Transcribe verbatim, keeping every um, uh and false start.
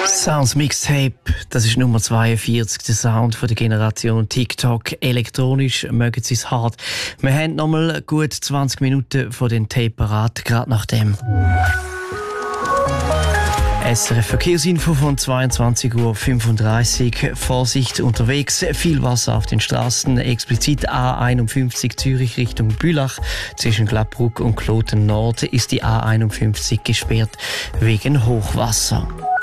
Sounds Mixtape, das ist Nummer zweiundvierzig, der Sound von der Generation TikTok. Elektronisch mögen sie es hart. Wir haben noch mal gut zwanzig Minuten von den Tape parat, gerade nach dem. S R F Verkehrsinfo von zweiundzwanzig Uhr fünfunddreißig. Vorsicht unterwegs, viel Wasser auf den Straßen, explizit A einundfünfzig Zürich Richtung Bülach. Zwischen Glattbrugg und Kloten Nord ist die A einundfünfzig gesperrt wegen Hochwasser.